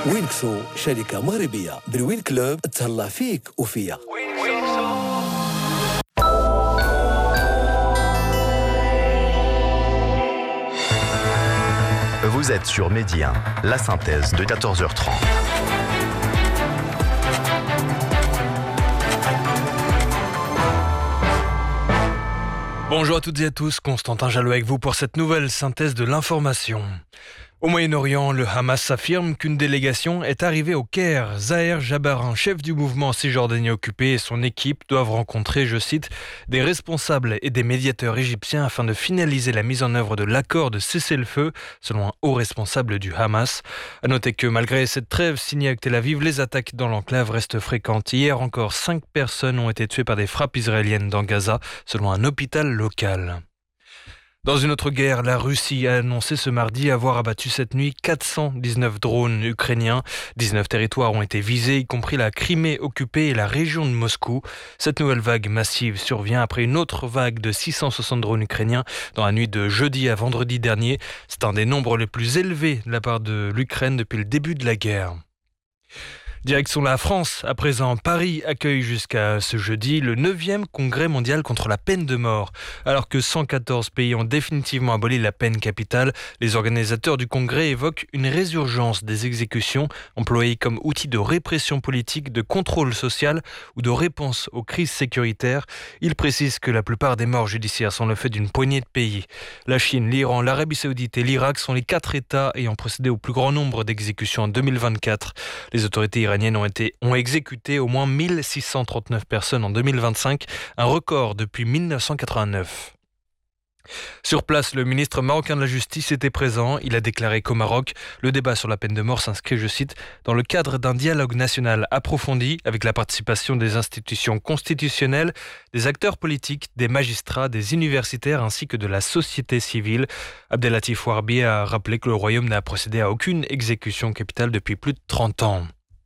وينكسو شركة مغربية. بالوين كلوب تهلا فيك وفيا. Vous êtes sur Midi 1, la synthèse de 14h30. Bonjour à toutes et à tous, Constantin Jallot avec vous pour cette nouvelle synthèse de l'information. Au Moyen-Orient, le Hamas affirme qu'une délégation est arrivée au Caire. Zahir Jabarin, chef du mouvement cisjordanien occupé, et son équipe doivent rencontrer, je cite, des responsables et des médiateurs égyptiens afin de finaliser la mise en œuvre de l'accord de cessez-le-feu, selon un haut responsable du Hamas. À noter que malgré cette trêve signée avec Tel Aviv, les attaques dans l'enclave restent fréquentes. Hier encore, 5 personnes ont été tuées par des frappes israéliennes dans Gaza, selon un hôpital local. Dans une autre guerre, la Russie a annoncé ce mardi avoir abattu cette nuit 419 drones ukrainiens. 19 territoires ont été visés, y compris la Crimée occupée et la région de Moscou. Cette nouvelle vague massive survient après une autre vague de 660 drones ukrainiens dans la nuit de jeudi à vendredi dernier. C'est un des nombres les plus élevés de la part de l'Ukraine depuis le début de la guerre. Direction la France, à présent, Paris accueille jusqu'à ce jeudi le 9e congrès mondial contre la peine de mort. Alors que 114 pays ont définitivement aboli la peine capitale, les organisateurs du congrès évoquent une résurgence des exécutions employées comme outil de répression politique, de contrôle social ou de réponse aux crises sécuritaires. Ils précisent que la plupart des morts judiciaires sont le fait d'une poignée de pays. La Chine, l'Iran, l'Arabie Saoudite et l'Irak sont les 4 États ayant procédé au plus grand nombre d'exécutions en 2024. Les autorités iraniennes ont exécuté au moins 1639 personnes en 2025, un record depuis 1989. Sur place, le ministre marocain de la Justice était présent. Il a déclaré qu'au Maroc, le débat sur la peine de mort s'inscrit, je cite, dans le cadre d'un dialogue national approfondi avec la participation des institutions constitutionnelles, des acteurs politiques, des magistrats, des universitaires ainsi que de la société civile. Abdelatif Ouarbi a rappelé que le royaume n'a procédé à aucune exécution capitale depuis plus de 30 ans.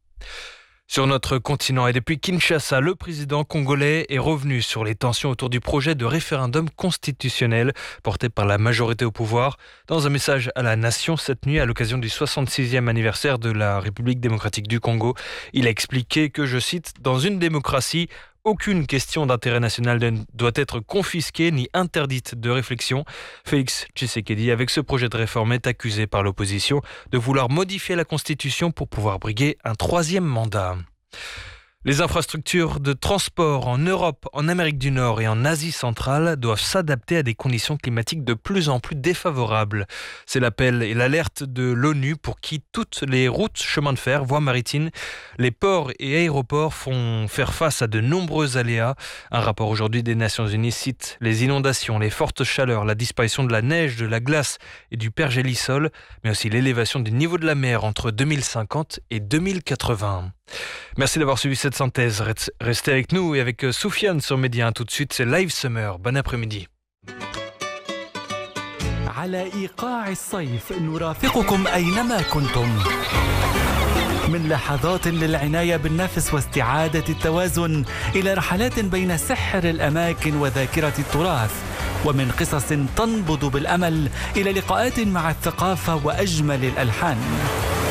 Sur notre continent et depuis Kinshasa, le président congolais est revenu sur les tensions autour du projet de référendum constitutionnel porté par la majorité au pouvoir. Dans un message à la nation cette nuit à l'occasion du 66e anniversaire de la République démocratique du Congo, il a expliqué que, je cite, « Dans une démocratie, aucune question d'intérêt national ne doit être confisquée ni interdite de réflexion. » Félix Tshisekedi, avec ce projet de réforme, est accusé par l'opposition de vouloir modifier la Constitution pour pouvoir briguer un 3e mandat. Les infrastructures de transport en Europe, en Amérique du Nord et en Asie centrale doivent s'adapter à des conditions climatiques de plus en plus défavorables. C'est l'appel et l'alerte de l'ONU pour qui toutes les routes, chemins de fer, voies maritimes, les ports et aéroports font faire face à de nombreux aléas. Un rapport aujourd'hui des Nations Unies cite les inondations, les fortes chaleurs, la disparition de la neige, de la glace et du pergélisol, mais aussi l'élévation du niveau de la mer entre 2050 et 2080. Merci d'avoir suivi cette synthèse. Restez avec nous et avec Soufiane sur Midi 1. Tout de suite, c'est Live Summer. Bon après-midi. على إيقاع الصيف نرافقكم أينما كنتم. من لحظات للعناية بالنفس واستعادة التوازن إلى رحلات بين سحر الأماكن وذاكرة التراث، ومن قصص تنبض بالأمل إلى لقاءات مع الثقافة وأجمل الألحان.